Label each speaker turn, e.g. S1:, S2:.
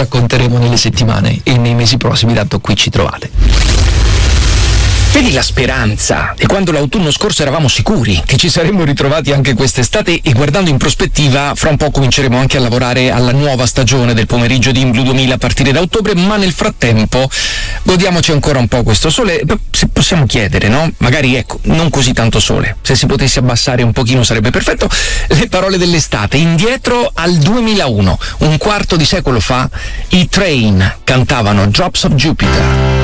S1: racconteremo nelle settimane e nei mesi prossimi, tanto qui ci trovate.
S2: Vedi la speranza, e quando l'autunno scorso eravamo sicuri che ci saremmo ritrovati anche quest'estate, e guardando in prospettiva fra un po' cominceremo anche a lavorare alla nuova stagione del pomeriggio di In Blu 2000 a partire da ottobre, ma nel frattempo godiamoci ancora un po' questo sole. Se possiamo chiedere, no? Magari, ecco, non così tanto sole, se si potesse abbassare un pochino sarebbe perfetto. Le parole dell'estate, indietro al 2001, un quarto di secolo fa, i Train cantavano Drops of Jupiter.